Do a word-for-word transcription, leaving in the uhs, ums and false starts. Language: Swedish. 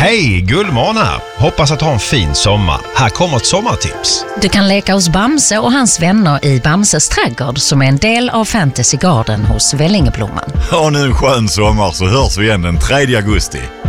Hej, Gullmån här. Hoppas att ha en fin sommar. Här kommer ett sommartips. Du kan leka hos Bamse och hans vänner i Bamses trädgård som är en del av Fantasy Garden hos Vällingeblomman. Ha nu en skön sommar så hörs vi igen den tredje augusti.